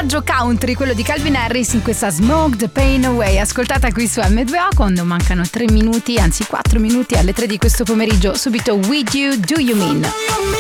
passaggio country, quello di Calvin Harris in questa Smoke the Pain Away, ascoltata qui su M2O quando mancano 3 minuti, anzi 4 minuti alle 3 di questo pomeriggio. Subito With You Do You Mean.